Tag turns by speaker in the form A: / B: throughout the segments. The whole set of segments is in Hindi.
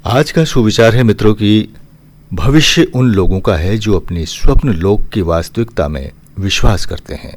A: आज का सुविचार है मित्रों कि भविष्य उन लोगों का है जो अपनी स्वप्न लोक की वास्तविकता में विश्वास करते हैं।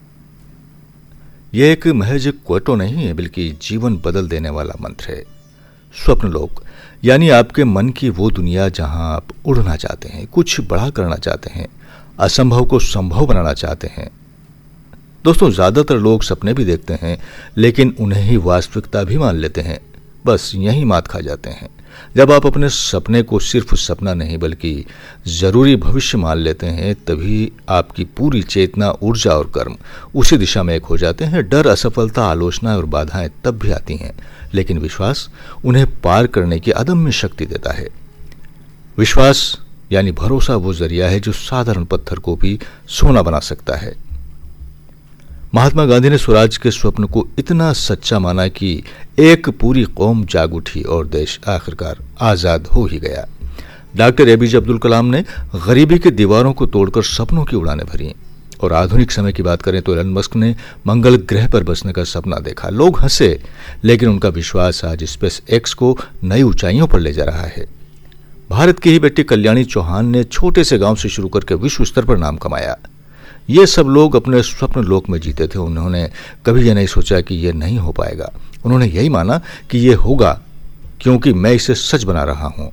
A: यह एक महज क्वोटो नहीं है बल्कि जीवन बदल देने वाला मंत्र है। स्वप्न लोक यानी आपके मन की वो दुनिया जहां आप उड़ना चाहते हैं, कुछ बड़ा करना चाहते हैं, असंभव को संभव बनाना चाहते हैं। दोस्तों, ज्यादातर लोग सपने भी देखते हैं लेकिन उन्हें ही वास्तविकता भी मान लेते हैं। बस यही मात खा जाते हैं। जब आप अपने सपने को सिर्फ सपना नहीं बल्कि जरूरी भविष्य मान लेते हैं, तभी आपकी पूरी चेतना, ऊर्जा और कर्म उसी दिशा में एक हो जाते हैं। डर, असफलता, आलोचना और बाधाएं तब भी आती हैं, लेकिन विश्वास उन्हें पार करने की अदम्य शक्ति देता है। विश्वास यानी भरोसा वो जरिया है जो साधारण पत्थर को भी सोना बना सकता है। महात्मा गांधी ने स्वराज के स्वप्न को इतना सच्चा माना कि एक पूरी कौम जाग उठी और देश आखिरकार आजाद हो ही गया। डॉक्टर एपीजे अब्दुल कलाम ने गरीबी की दीवारों को तोड़कर सपनों की उड़ानें भरी। और आधुनिक समय की बात करें तो एलन मस्क ने मंगल ग्रह पर बसने का सपना देखा। लोग हंसे, लेकिन उनका विश्वास आज स्पेस एक्स को नई ऊंचाइयों पर ले जा रहा है। भारत की ही बेटी कल्याणी चौहान ने छोटे से गांव से शुरू करके विश्व स्तर पर नाम कमाया। ये सब लोग अपने स्वप्न लोक में जीते थे। उन्होंने कभी यह नहीं सोचा कि यह नहीं हो पाएगा। उन्होंने यही माना कि यह होगा क्योंकि मैं इसे सच बना रहा हूं।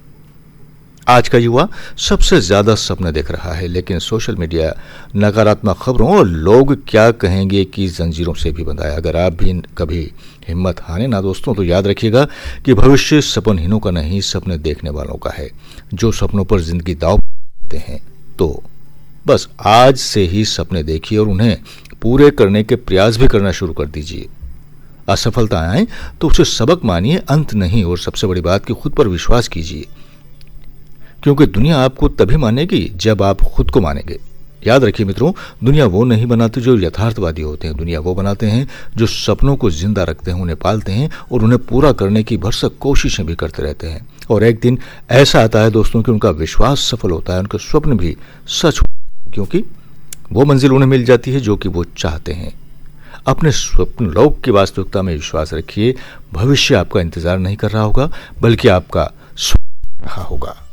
A: आज का युवा सबसे ज्यादा सपने देख रहा है, लेकिन सोशल मीडिया नकारात्मक खबरों और लोग क्या कहेंगे की जंजीरों से भी बंधा है। अगर आप भी कभी हिम्मत हारे ना दोस्तों, तो याद रखिएगा कि भविष्य सपनहीनों का नहीं, सपने देखने वालों का है। जो सपनों पर जिंदगी दांव देते हैं, तो बस आज से ही सपने देखिए और उन्हें पूरे करने के प्रयास भी करना शुरू कर दीजिए। असफलता आए तो उसे सबक मानिए, अंत नहीं। और सबसे बड़ी बात कि खुद पर विश्वास कीजिए, क्योंकि दुनिया आपको तभी मानेगी जब आप खुद को मानेंगे। याद रखिए मित्रों, दुनिया वो नहीं बनाती जो यथार्थवादी होते हैं। दुनिया वो बनाते हैं जो सपनों को जिंदा रखते हैं, उन्हें पालते हैं और उन्हें पूरा करने की भरसक कोशिशें भी करते रहते हैं। और एक दिन ऐसा आता है दोस्तों कि उनका विश्वास सफल होता है, उनके स्वप्न भी सच, क्योंकि वो मंजिल उन्हें मिल जाती है जो कि वो चाहते हैं। अपने स्वप्न लोक की वास्तविकता में विश्वास रखिए। भविष्य आपका इंतजार नहीं कर रहा होगा, बल्कि आपका रहा होगा।